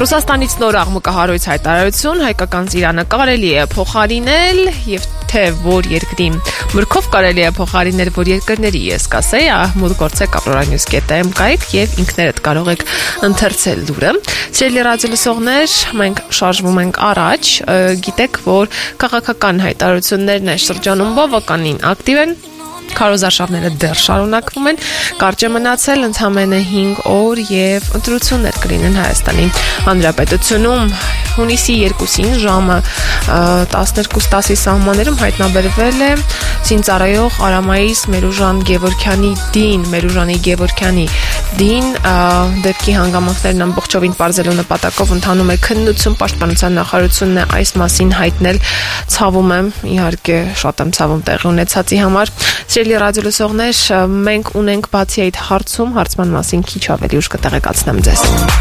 Ռուսաստանից նոր աղմուկահարույց հայտարարություն, հայկական ծիրանը կարելի է փոխարինել եւ թե որ երկրի մրգով կարելի է փոխարինել որ երկրների ես կասեի, մուտքորցեք aproranews.am կայք եւ ինքներդ կարող եք ընթերցել լուրը։ Սիրելի ռադիոլսողներ, մենք շարժվում ենք առաջ, գիտեք, որ քաղաքական հայտարարություններն այս շրջանում բավականին ակտիվ են։ Քարոզարշավները դեռ շարունակվում են, կարճ է մնացել ընդամենը 5 օր եւ ընտրություններ կլինեն Հայաստանի Հանրապետությունում։ Հունիսի 2-ին ժամը 12:10-ի սահմաններում հայտնաբերվել է զինծառայող Արամայիս Մերուժան Գևորգյանի դին, Մերուժանի Գևորգյանի դին, դեպքի հանգամանքներն ամբողջովին պարզելու նպատակով ընթանում է քննություն, պաշտպանության նախարարությունն է այս մասին հայտնել, ցավում եմ, իհարկե շատ եմ ցավում տեղի ունեցածի համար։ Սիրելի ռադիոլսողներ, մենք ունենք բացի այդ հարցում, հարցման մասին քիչ ավելի ուշ կտեղեկացնեմ ձեզ։